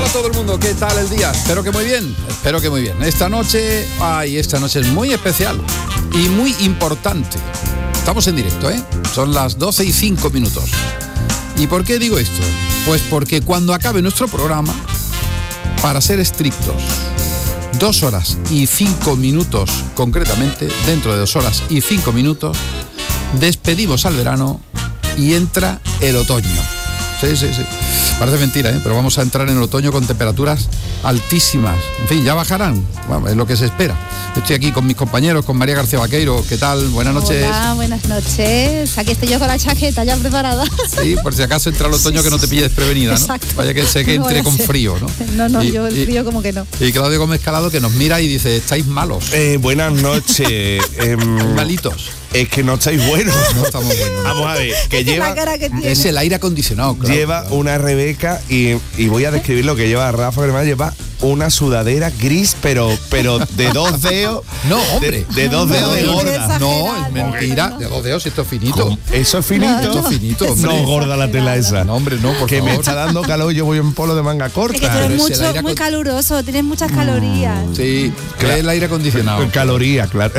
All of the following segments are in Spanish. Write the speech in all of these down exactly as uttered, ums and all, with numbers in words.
Hola a todo el mundo, ¿qué tal el día? Espero que muy bien, espero que muy bien. Esta noche, ay, esta noche es muy especial y muy importante. Estamos en directo, ¿eh? Son las doce y cinco minutos. ¿Y por qué digo esto? Pues porque cuando acabe nuestro programa, para ser estrictos, dos horas y cinco minutos, concretamente, dentro de dos horas y cinco minutos, despedimos al verano y entra el otoño. Sí, sí, sí. Parece mentira, ¿eh? Pero vamos a entrar en el otoño con temperaturas altísimas. En fin, ya bajarán. Bueno, es lo que se espera. Estoy aquí con mis compañeros, con María García Vaqueiro. ¿Qué tal? Buenas noches. Hola, buenas noches. Aquí estoy yo con la chaqueta ya preparada. Sí, por si acaso entra el otoño, que no te pille desprevenida, ¿no? Exacto. Vaya que sé que entre con frío, ¿no? No, no, y, yo el frío y, como que no. Y Claudio Gómez Calado, que nos mira y dice, estáis malos. Eh, buenas noches. eh, Malitos. Es que no estáis buenos. No estamos buenos. Vamos a ver, que Es lleva... la cara que tiene. Es el aire acondicionado, claro. Lleva claro. una Rebeca y, y voy a describir lo que lleva Rafa, que además lleva una sudadera gris, pero pero de dos dedos. No, hombre. De, de dos No, dedos no, de no, gorda. No, es mentira. no. De dos dedos, esto es finito. ¿Cómo? Eso es finito. Claro. Esto es finito, hombre. No, gorda la tela esa. No, hombre, no, por que favor. me está dando calor, yo voy en polo de manga corta. Es que tú Pero eres es el mucho, aire muy acon- caluroso, tienes muchas calorías. Sí, Claro. es el aire acondicionado. Con calorías, claro.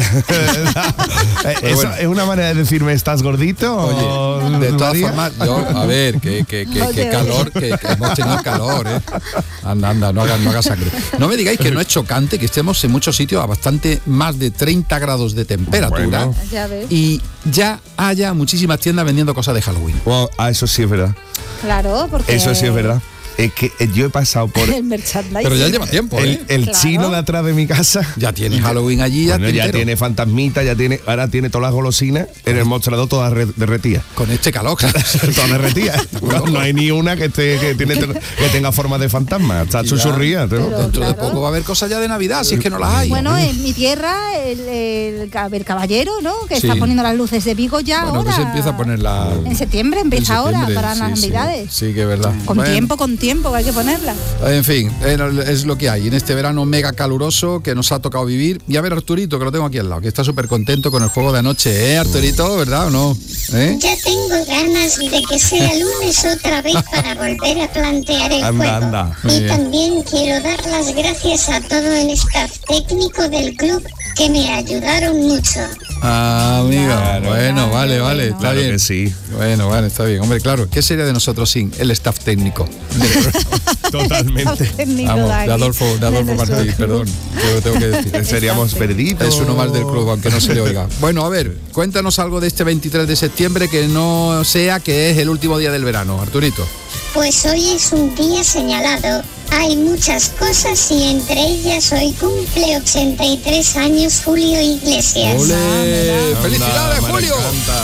¿Eso bueno. es una manera de decirme estás gordito? Oye, de todas María? formas, yo, a ver, que, que, que, Oye, que calor, que, que hemos tenido calor, ¿eh? Anda, anda, no hagas, no hagas sangre. No me digáis que no es chocante que estemos en muchos sitios a bastante más de treinta grados de temperatura. Bueno. Ya ves. Y ya haya muchísimas tiendas vendiendo cosas de Halloween. Bueno, ah, eso sí es verdad. Claro, porque... Eso sí es verdad. Es que eh, yo he pasado por El merchandising. Pero ya lleva tiempo, el, ¿eh? el Claro. chino de atrás de mi casa. Ya tiene Halloween allí, ya, Bueno, ya entero. tiene fantasmita, ya tiene, ahora tiene todas las golosinas en el mostrador todas re- derretidas. Con este calor, claro. Todas derretidas. No, no hay ni una que esté que, tiene, que tenga forma de fantasma. Está Y ya, chuchurría. ¿no? pero- Dentro de claro. poco va a haber cosas ya de Navidad, si es que no las hay. Bueno, en mi tierra, el, el, el caballero, ¿no? Que Sí. está poniendo las luces de Vigo ya Bueno, ahora. que se empieza a poner la... En septiembre, en empieza ahora, septiembre, para sí, las sí. navidades. Sí, que es verdad. Con Bueno. tiempo, con tiempo, que hay que ponerla. En fin, es lo que hay en este verano mega caluroso que nos ha tocado vivir. Y a ver, Arturito, que lo tengo aquí al lado, que está súper contento con el juego de anoche, ¿eh, Arturito? ¿Verdad o no? ¿Eh? Ya tengo ganas de que sea lunes otra vez para volver a plantear el Anda, juego. anda. Muy Y bien. también quiero dar las gracias a todo el staff técnico del club que me ayudaron mucho. Ah, amigo. Claro. Bueno, Claro, vale, vale, bueno. está Claro bien. que sí. Bueno, vale, está bien. Hombre, claro, ¿qué sería de nosotros sin el staff técnico? Totalmente. Técnico, Vamos, Dani. de Adolfo, de Adolfo De nuestro Martí, club. perdón, yo lo tengo que decir. Seríamos perdidos. Es uno más del club, aunque no se le oiga. Bueno, a ver, cuéntanos algo de este veintitrés de septiembre que no sea que es el último día del verano, Arturito. Pues hoy es un día señalado. Hay muchas cosas y entre ellas hoy cumple ochenta y tres años Julio Iglesias. ¡Ole! Anda, ¡Felicidades, me Julio! encanta.